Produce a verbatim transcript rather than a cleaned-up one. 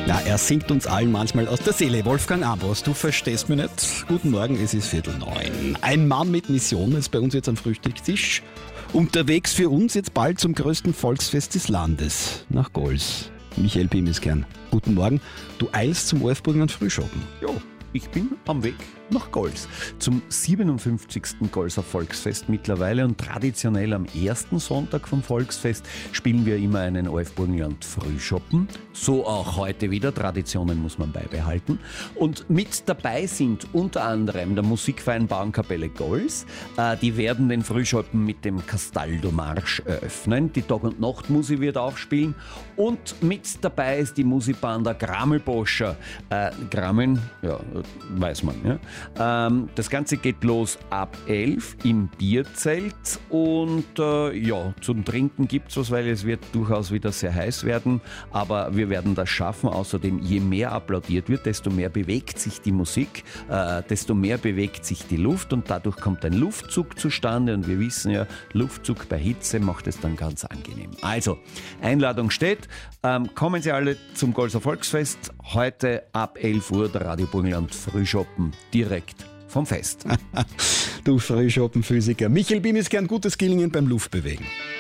Ja, er singt uns allen manchmal aus der Seele. Wolfgang Ambros, du verstehst mich nicht. Guten Morgen, es ist Viertel neun. Ein Mann mit Mission ist bei uns jetzt am Frühstückstisch. Unterwegs für uns jetzt bald zum größten Volksfest des Landes, nach Gols. Michael Bimiskern, guten Morgen. Du eilst zum Wolfburger Frühschoppen. Jo, ich bin am Weg nach Gols zum siebenundfünfzigsten Golser Volksfest mittlerweile, und traditionell am ersten Sonntag vom Volksfest spielen wir immer einen ORF-Burgenland Frühschoppen. So auch heute wieder, Traditionen muss man beibehalten. Und mit dabei sind unter anderem der Musikverein Bauernkapelle Gols. Äh, die werden den Frühschoppen mit dem Castaldo-Marsch eröffnen. Die Tag- und Nachtmusik wird auch spielen. Und mit dabei ist die Musikband der Grammelboscher. Äh, Grammeln, ja, weiß man, ja. Ähm, das Ganze geht los ab elf im Bierzelt, und äh, ja, zum Trinken gibt es was, weil es wird durchaus wieder sehr heiß werden, aber wir werden das schaffen. Außerdem, je mehr applaudiert wird, desto mehr bewegt sich die Musik, äh, desto mehr bewegt sich die Luft, und dadurch kommt ein Luftzug zustande, und wir wissen ja, Luftzug bei Hitze macht es dann ganz angenehm. Also, Einladung steht, ähm, kommen Sie alle zum Golser Volksfest, heute ab elf Uhr der Radio Burgenland Frühschoppen, direkt vom Fest. Du Frühschoppenphysiker. Michael Bimiskern, gutes Gelingen beim Luftbewegen.